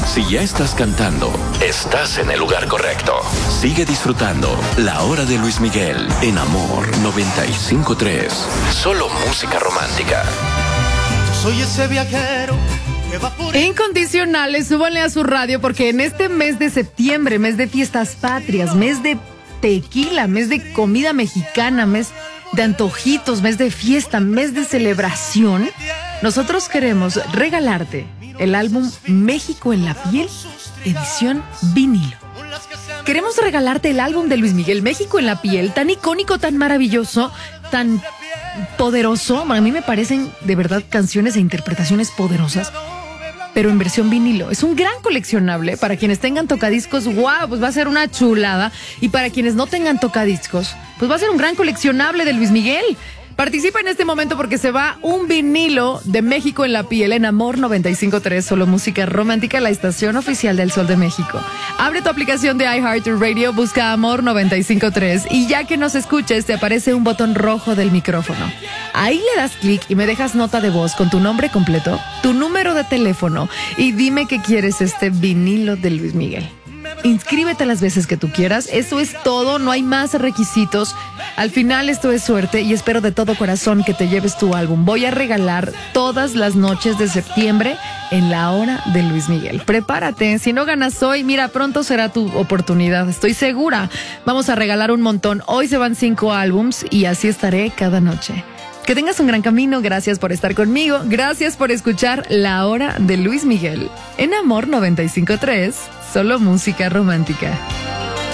Si ya estás cantando, estás en el lugar correcto. Sigue disfrutando La Hora de Luis Miguel en Amor 95.3. Solo música romántica. Soy ese viajero que va por... Incondicionales, súbanle a su radio porque en este mes de septiembre, mes de fiestas patrias, mes de tequila, mes de comida mexicana, mes de antojitos, mes de fiesta, mes de celebración, nosotros queremos regalarte el álbum México en la Piel, edición vinilo. Queremos regalarte el álbum de Luis Miguel, México en la Piel, tan icónico, tan maravilloso, tan poderoso. A mí me parecen de verdad canciones e interpretaciones poderosas, pero en versión vinilo. Es un gran coleccionable. Para quienes tengan tocadiscos, wow, pues va a ser una chulada. Y para quienes no tengan tocadiscos, pues va a ser un gran coleccionable de Luis Miguel. Participa en este momento porque se va un vinilo de México en la Piel en Amor 95.3, solo música romántica, la estación oficial del Sol de México. Abre tu aplicación de iHeartRadio, busca Amor 95.3 y ya que nos escuches te aparece un botón rojo del micrófono. Ahí le das clic y me dejas nota de voz con tu nombre completo, tu número de teléfono y dime que quieres este vinilo de Luis Miguel. Inscríbete las veces que tú quieras, eso es todo, no hay más requisitos. Al final esto es suerte y espero de todo corazón que te lleves tu álbum. Voy a regalar todas las noches de septiembre en La Hora de Luis Miguel. Prepárate, si no ganas hoy, mira, pronto será tu oportunidad, estoy segura. Vamos a regalar un montón, hoy se van 5 álbums y así estaré cada noche. Que tengas un gran camino, gracias por estar conmigo, gracias por escuchar La Hora de Luis Miguel en Amor 95.3, solo música romántica.